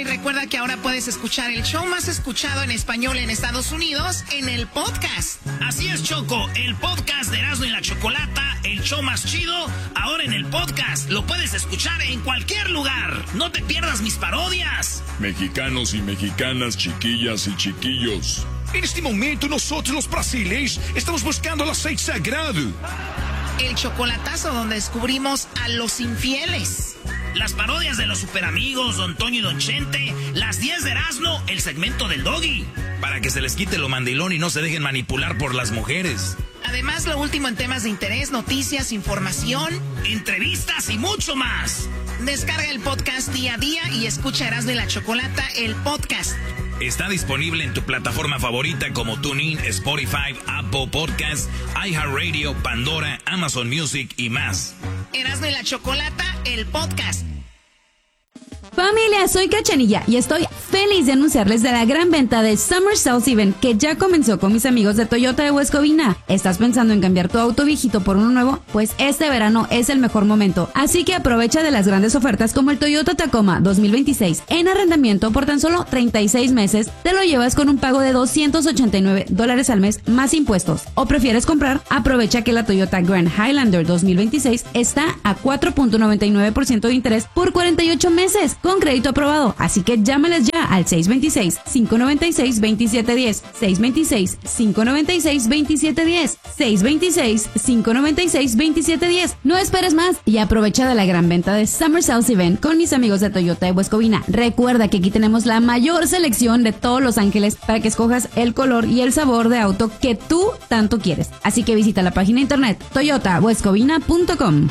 Y recuerda que ahora puedes escuchar el show más escuchado en español en Estados Unidos en el podcast. Así es, Choco, el podcast de Erasmo y la Chocolata, el show más chido, ahora en el podcast. Lo puedes escuchar en cualquier lugar. No te pierdas mis parodias. Mexicanos y mexicanas, chiquillas y chiquillos. En este momento nosotros los brasileños estamos buscando el aceite sagrado. El chocolatazo donde descubrimos a los infieles. Las parodias de los superamigos, Don Toño y Don Chente, las 10 de Erasmo, el segmento del Doggy. Para que se les quite lo mandilón y no se dejen manipular por las mujeres. Además, lo último en temas de interés, noticias, información, entrevistas y mucho más. Descarga el podcast día a día y escucha Erasmo y la Chocolata, el podcast. Está disponible en tu plataforma favorita como TuneIn, Spotify, Apple Podcasts, iHeartRadio, Pandora, Amazon Music y más. Erasmo y la Chocolata, el podcast. Familia, soy Cachanilla y estoy feliz de anunciarles de la gran venta de Summer Sales Event que ya comenzó con mis amigos de Toyota de West Covina. ¿Estás pensando en cambiar tu auto viejito por uno nuevo? Pues este verano es el mejor momento, así que aprovecha de las grandes ofertas como el Toyota Tacoma 2026 en arrendamiento por tan solo 36 meses. Te lo llevas con un pago de $289 al mes más impuestos. ¿O prefieres comprar? Aprovecha que la Toyota Grand Highlander 2026 está a 4.99% de interés por 48 meses. Con crédito aprobado, así que llámales ya al 626-596-2710, 626-596-2710, 626-596-2710. No esperes más y aprovecha de la gran venta de Summer Sales Event con mis amigos de Toyota de West Covina. Recuerda que aquí tenemos la mayor selección de todos Los Ángeles para que escojas el color y el sabor de auto que tú tanto quieres. Así que visita la página internet toyotawestcovina.com.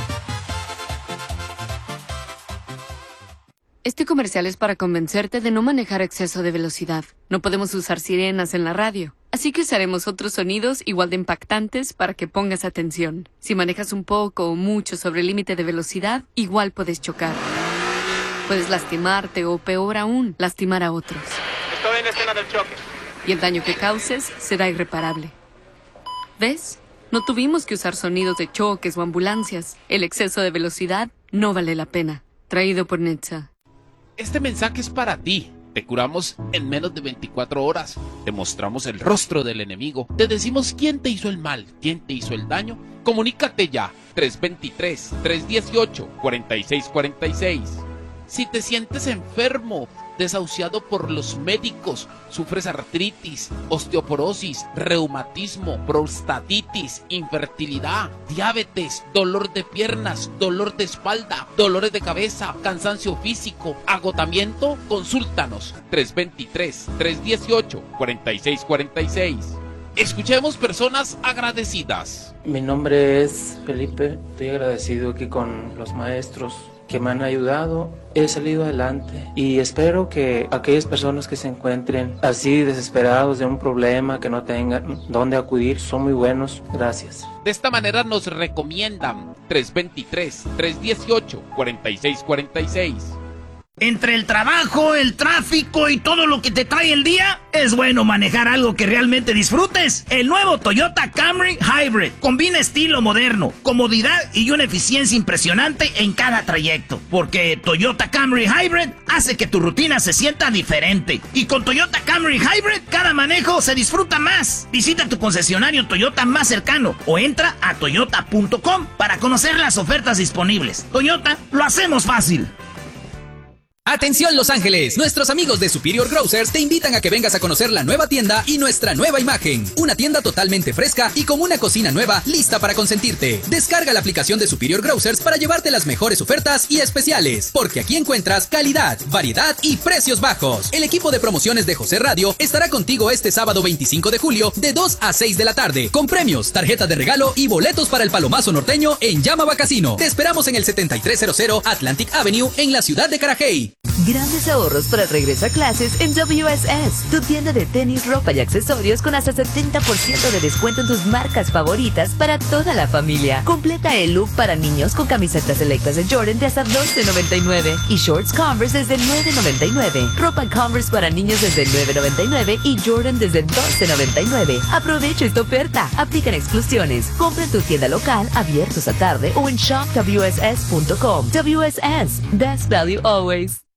Este comercial es para convencerte de no manejar a exceso de velocidad. No podemos usar sirenas en la radio, así que usaremos otros sonidos igual de impactantes para que pongas atención. Si manejas un poco o mucho sobre el límite de velocidad, igual puedes chocar. Puedes lastimarte o, peor aún, lastimar a otros. Estoy en la escena del choque. Y el daño que causes será irreparable. ¿Ves? No tuvimos que usar sonidos de choques o ambulancias. El exceso de velocidad no vale la pena. Traído por NHTSA. Este mensaje es para ti. Te curamos en menos de 24 horas. Te mostramos el rostro del enemigo. Te decimos quién te hizo el mal, quién te hizo el daño. Comunícate ya. 323-318-4646. Si te sientes enfermo, desahuciado por los médicos, sufres artritis, osteoporosis, reumatismo, prostatitis, infertilidad, diabetes, dolor de piernas, dolor de espalda, dolores de cabeza, cansancio físico, agotamiento, consúltanos. 323-318-4646. Escuchemos personas agradecidas. Mi nombre es Felipe, estoy agradecido aquí con los maestros que me han ayudado. He salido adelante y espero que aquellas personas que se encuentren así desesperados de un problema, que no tengan dónde acudir, son muy buenos. Gracias. De esta manera nos recomiendan 323-318-4646. Entre el trabajo, el tráfico y todo lo que te trae el día, es bueno manejar algo que realmente disfrutes. El nuevo Toyota Camry Hybrid combina estilo moderno, comodidad y una eficiencia impresionante en cada trayecto. Porque Toyota Camry Hybrid hace que tu rutina se sienta diferente. Y con Toyota Camry Hybrid, cada manejo se disfruta más. Visita tu concesionario Toyota más cercano o entra a toyota.com para conocer las ofertas disponibles. Toyota, lo hacemos fácil. Atención Los Ángeles, nuestros amigos de Superior Grocers te invitan a que vengas a conocer la nueva tienda y nuestra nueva imagen. Una tienda totalmente fresca y con una cocina nueva lista para consentirte. Descarga la aplicación de Superior Grocers para llevarte las mejores ofertas y especiales, porque aquí encuentras calidad, variedad y precios bajos. El equipo de promociones de José Radio estará contigo este sábado 25 de julio de 2 a 6 de la tarde, con premios, tarjeta de regalo y boletos para el Palomazo Norteño en Yamaba Casino. Te esperamos en el 7300 Atlantic Avenue en la ciudad de Carajay. Grandes ahorros para el regreso a clases en WSS, tu tienda de tenis, ropa y accesorios con hasta 70% de descuento en tus marcas favoritas para toda la familia. Completa el look para niños con camisetas selectas de Jordan de hasta $12.99 y shorts Converse desde $9.99. Ropa Converse para niños desde $9.99 y Jordan desde $12.99. Aprovecha esta oferta. Aplican exclusiones. Compra en tu tienda local, abiertos a tarde o en shopwss.com. WSS, best value always.